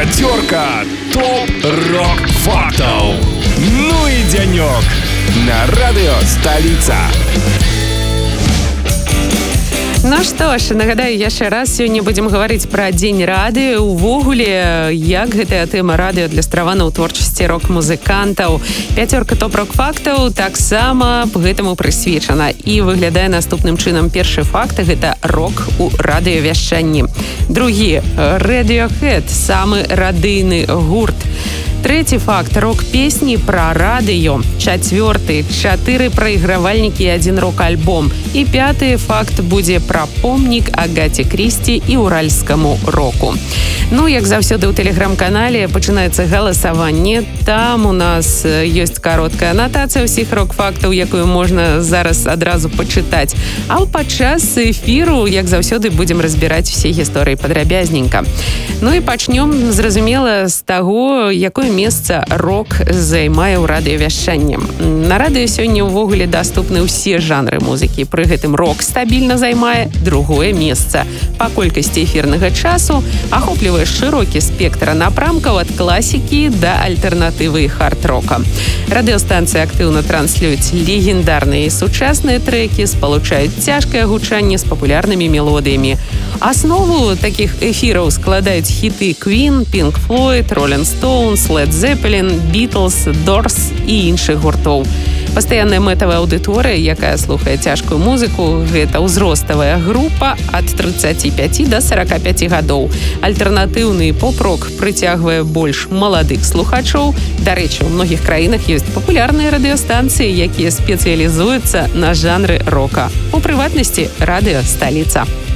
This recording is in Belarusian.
Пятерка топ-рок-фактов. Ну и денек на радио «Столица». Ну што ж, нагадаю яшчэ раз, сёння будзем гаварыць пра дзень радыё. Увогуле, як гэтая тэма радыё для страванаў творчасці рок-музыкантаў. Пяцёрка топ-рок-фактаў таксама гэтаму прысвечана. І выглядае наступным чынам. Першы факт – гэта рок у радыёвяшчанні. Другі – Radiohead, самы радыйны гурт. Трэці факт – рок-песні пра радыё. Чацвёрты – 4 прайгравальнікі і 1 рок-альбом. І пяты факт будзе пра помнік Агаце Крісці і уральскаму року. Ну, як заўсёды ў тэлеграм-канале пачынаецца галасаванне. Там у нас ёсць кароткая анатацыя ўсіх рок-фактаў, якую можна зараз адразу пачытаць. А падчас эфіру, як заўсёды, будзем разбіраць усе гісторыі падрабязненька. Ну і пачнём, зразумела, з таго, якое месца рок займае ў радыёвяшчанні. На радыё сёння ўвогуле даступны ўсе жанры музыкі. Пры гэтым рок стабільна займае другое месца. Па колькасці эфірнага часу ахоплівае шырокі спектр напрамкаў ад класікі да альтэрнатывы і хард-рока. Радыёстанцыі актыўна транслююць легендарныя і сучасныя трэкі, спалучаюць цяжкае гучанне з папулярнымі мелодыямі. Аснову такіх эфіраў складаюць хіты Queen, Pink Floyd, Rolling Stones, Led Zeppelin, Beatles, Doors і іншых гуртоў. Пастаянная мэтавая аўдыторыя, якая слухае цяжкую музыку, гэта ўзроставая група ад 35 да 45 гадоў. Альтэрнатыўны поп-рок прыцягвае больш маладых слухачоў. Дарэчы, у многіх краінах ёсць папулярныя радыёстанцыі, якія спецыялізуюцца на жанры рока. У прыватнасці радыё «Столица».